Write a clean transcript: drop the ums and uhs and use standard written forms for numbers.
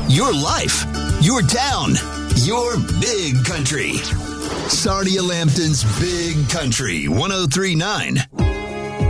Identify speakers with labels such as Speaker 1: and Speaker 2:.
Speaker 1: your life, your town, your big country. Sarnia Lambton's Big Country 1039